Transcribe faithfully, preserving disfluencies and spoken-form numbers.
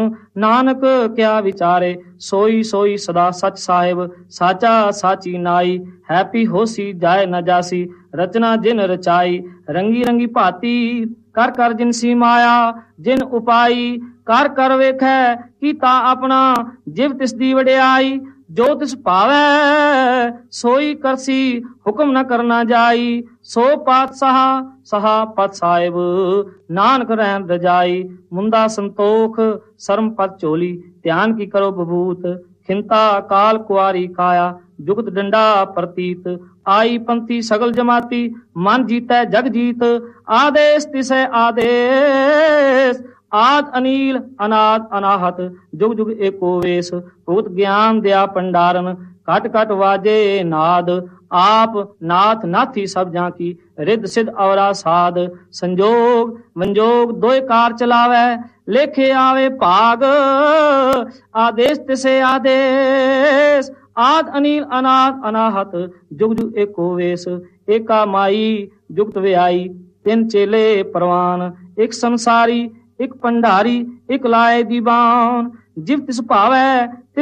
ਨਾਨਕ ਕਿਆ ਵਿਚਾਰੇ, ਸੋਈ ਸੋਈ ਸਦਾ ਸਚ ਸਾਹਿਬ, ਸਾਚਾ ਸਾਚੀ ਨਾਈ। ਹੈਪੀ ਹੋਸੀ ਜਾਏ ਨਾ ਜਾਸੀ, ਰਚਨਾ ਜਿਨ ਰਚਾਈ। ਰੰਗੀ ਰੰਗੀ ਭਾਤੀ ਕਰ ਕਰ ਜਿਨਸੀ ਮਾਇਆ, ਜਿਨ ਉਪਾਈ ਕਰ ਕਰ ਵੇਖੈ ਕੀਤਾ ਆਪਣਾ, ਜਿਵ ਤਿਸ ਦੀ ਵਡਿਆਈ। ਜੋ ਤਿਸ ਭਾਵੈ ਸੋਈ ਕਰਸੀ, ਹੁਕਮ ਨ ਕਰਨਾ ਜਾਈ। ਸੋ ਪਾਤਸ਼ਾਹ ਸਹਾ ਪਤ ਸਾਹਿਬ, ਨਾਨਕ ਰਹਿਣ ਰਜਾਈ। ਮੁੰਦਾ ਸੰਤੋਖ ਸਰਮ ਪਤ ਝੋਲੀ, ਧਿਆਨ ਕੀ ਕਰੋ ਬਬੂਤ। ਖਿੰਤਾ ਕਾਲ ਕੁਆਰੀ ਕਾਇਆ, ਜੁਗਤ ਡੰਡਾ ਪ੍ਰਤੀਤ। ਆਈ ਪੰਥੀ ਸਗਲ ਜਮਾਤੀ, ਮਨ ਜੀਤੈ ਜਗ ਜੀਤ। ਆਦੇਸ਼ ਤਿਸੈ ਆਦੇਸ਼, ਆਦ ਅਨੀਲ ਅਨਾਦ ਅਨਾਹਤ। ਜੁਗ ਜੁਗ ਏਕੋ ਵੇਸ, ਭੂਤ ਗਿਆਨ ਦਿਆ ਭੰਡਾਰਨ। ਘਟ ਘਟ ਵਾਜੇ ਨਾਦ, ਆਪ ਨਾਥ ਨਾਥੀ ਸਭ ਜਾਂ ਕੀ। ਰਿੱਧ ਸਿੱਧ ਅਵਰਾ ਸਾਧ, ਸੰਜੋਗ ਵੰਜੋਗ ਦੋਇ ਕਾਰ ਚਲਾਵੈ। ਲੇਖੇ ਆਵੇ ਭਾਗ, ਆਦੇਸ਼ ਤਿਸੇ ਆਦੇਸ਼। ਆਦ ਅਨੀਲ ਅਨਾਦ ਅਨਾਹਤ, ਜੁਗ ਜੁਗ ਏਕੋ ਵੇਸ। ਏਕਾ ਮਾਈ ਜੁਗਤ ਵਿਆਈ, ਤਿੰਨ ਚੇਲੇ ਪ੍ਰਵਾਨ। ਇੱਕ ਸੰਸਾਰੀ ਇੱਕ ਭੰਡਾਰੀ, ਇੱਕ ਲਾਏ ਦੀਵਾਨ। ਜਿਵ ਤਿਸ ਭਾਵੈ